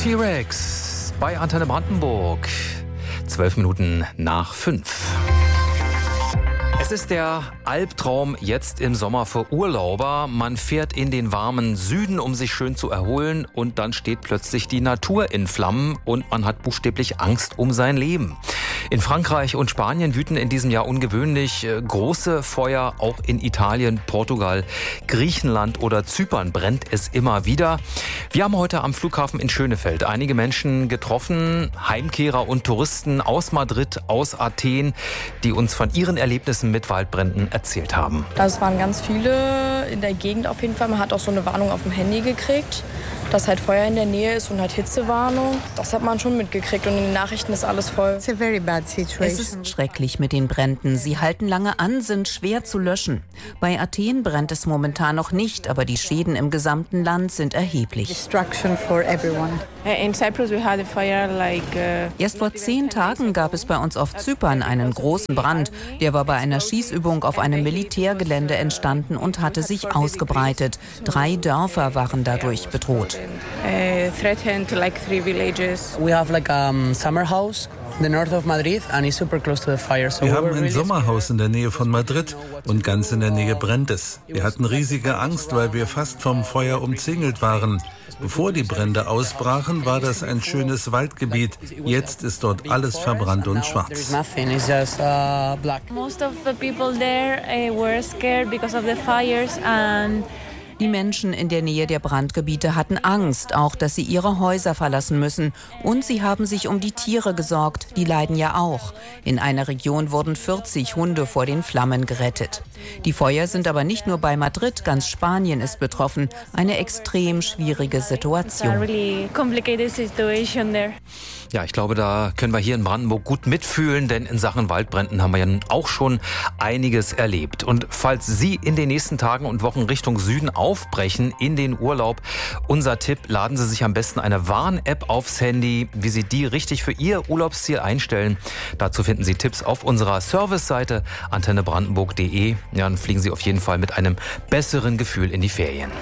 T-Rex bei Antenne Brandenburg. 12 Minuten nach 5. Es ist der Albtraum jetzt im Sommer für Urlauber. Man fährt in den warmen Süden, um sich schön zu erholen, und dann steht plötzlich die Natur in Flammen und man hat buchstäblich Angst um sein Leben. In Frankreich und Spanien wüten in diesem Jahr ungewöhnlich große Feuer. Auch in Italien, Portugal, Griechenland oder Zypern brennt es immer wieder. Wir haben heute am Flughafen in Schönefeld einige Menschen getroffen, Heimkehrer und Touristen aus Madrid, aus Athen, die uns von ihren Erlebnissen mit Waldbränden erzählt haben. Das waren ganz viele in der Gegend auf jeden Fall. Man hat auch so eine Warnung auf dem Handy gekriegt, dass halt Feuer in der Nähe ist und halt Hitzewarnung. Das hat man schon mitgekriegt und in den Nachrichten ist alles voll. Es ist schrecklich mit den Bränden. Sie halten lange an, sind schwer zu löschen. Bei Athen brennt es momentan noch nicht, aber die Schäden im gesamten Land sind erheblich. Erst vor 10 Tagen gab es bei uns auf Zypern einen großen Brand. Der war bei einer Schießübung auf einem Militärgelände entstanden und hatte sich ausgebreitet. 3 Dörfer waren dadurch bedroht. We have like a summer house in the north of Madrid and it's super close to the fire. So wir haben ein Sommerhaus in der Nähe von Madrid und ganz in der Nähe brennt es. Wir hatten riesige Angst, weil wir fast vom Feuer umzingelt waren. Bevor die Brände ausbrachen, war das ein schönes Waldgebiet. Jetzt ist dort alles verbrannt und schwarz. Most of the people there were scared because of the fires and die Menschen in der Nähe der Brandgebiete hatten Angst, auch dass sie ihre Häuser verlassen müssen. Und sie haben sich um die Tiere gesorgt, die leiden ja auch. In einer Region wurden 40 Hunde vor den Flammen gerettet. Die Feuer sind aber nicht nur bei Madrid, ganz Spanien ist betroffen. Eine extrem schwierige Situation. Ja, ich glaube, da können wir hier in Brandenburg gut mitfühlen, denn in Sachen Waldbränden haben wir ja auch schon einiges erlebt. Und falls Sie in den nächsten Tagen und Wochen Richtung Süden aufbrechen in den Urlaub, unser Tipp: laden Sie sich am besten eine Warn-App aufs Handy, wie Sie die richtig für Ihr Urlaubsziel einstellen. Dazu finden Sie Tipps auf unserer Serviceseite antennebrandenburg.de. Ja, dann fliegen Sie auf jeden Fall mit einem besseren Gefühl in die Ferien.